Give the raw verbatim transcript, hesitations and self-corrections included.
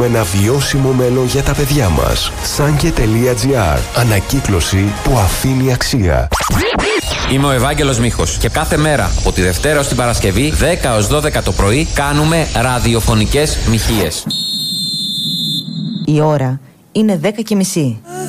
δημιουργούμε ένα βιώσιμο μέλλον για τα παιδιά μας. Sanke.gr. Ανακύκλωση που αφήνει αξία. Είμαι ο Ευάγγελος Μίχος και κάθε μέρα από τη Δευτέρα ως την Παρασκευή δέκα έως δώδεκα το πρωί κάνουμε ραδιοφωνικές μοιχείες. Η ώρα είναι δέκα και μισή.